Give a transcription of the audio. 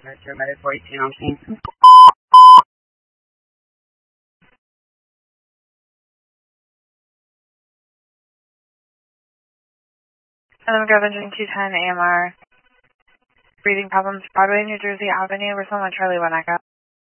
Metro Medic 42 on scene. Governor 210 AMR. Breathing problems, Broadway, New Jersey Avenue. We're still on Charlie 1 Echo.